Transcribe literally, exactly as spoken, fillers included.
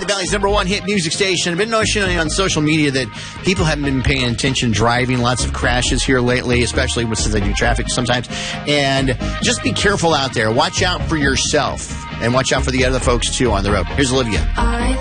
Valley's number one hit music station. I've been noticing on social media that people haven't been paying attention driving. Lots of crashes here lately, especially since they do traffic sometimes. And just be careful out there. Watch out for yourself. And watch out for the other folks, too, on the road. Here's Olivia.